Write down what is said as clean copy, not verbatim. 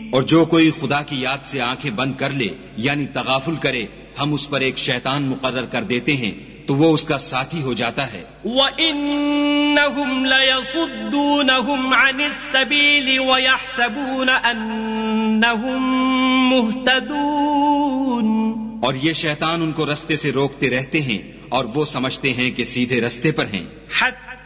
और जो कोई खुदा की याद से आंखें बंद कर ले यानी तगाफुल करे, हम उस पर एक शैतान मुकर्रर कर देते हैं तो वो उसका साथी हो जाता है। वइन्नहुम लयसुद्दूनहुम अनिस्सबीलि वयहसबून अन्नहुम मुहतदून। और ये शैतान उनको रास्ते से रोकते रहते हैं और वो समझते हैं कि सीधे रास्ते पर हैं।